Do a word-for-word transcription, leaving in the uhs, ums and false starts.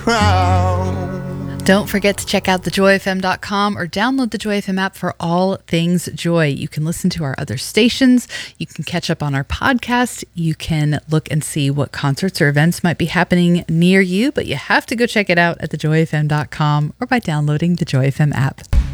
crown. Don't forget to check out the joy f m dot com or download the Joy F M app for all things joy. You can listen to our other stations. You can catch up on our podcast. You can look and see what concerts or events might be happening near you, but you have to go check it out at the joy f m dot com or by downloading the Joy F M app.